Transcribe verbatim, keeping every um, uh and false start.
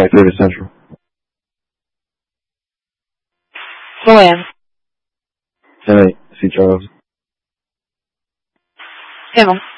avec le message. Bueno, Alright, see Charles. c'est bon.